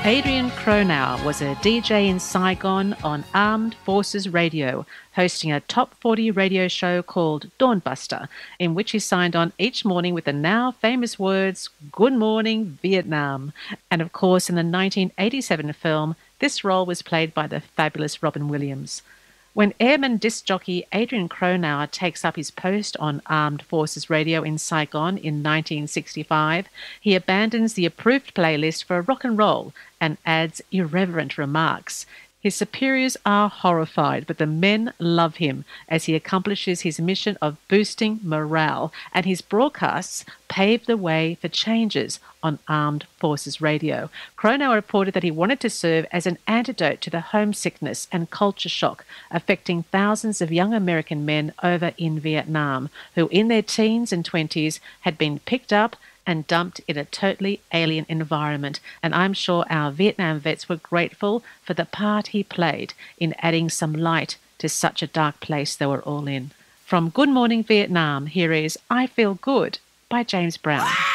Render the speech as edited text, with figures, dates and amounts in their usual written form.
Adrian Cronauer was a DJ in Saigon on Armed Forces Radio, hosting a top 40 radio show called Dawnbuster, in which he signed on each morning with the now famous words, "Good morning, Vietnam." And of course, in the 1987 film, this role was played by the fabulous Robin Williams. When airman disc jockey Adrian Cronauer takes up his post on Armed Forces Radio in Saigon in 1965, he abandons the approved playlist for rock and roll and adds irreverent remarks. His superiors are horrified, but the men love him as he accomplishes his mission of boosting morale, and his broadcasts pave the way for changes on Armed Forces Radio. Cronauer reported that he wanted to serve as an antidote to the homesickness and culture shock affecting thousands of young American men over in Vietnam, who in their teens and 20s had been picked up and dumped in a totally alien environment, and I'm sure our Vietnam vets were grateful for the part he played in adding some light to such a dark place they were all in. From Good Morning Vietnam, here is I Feel Good by James Brown.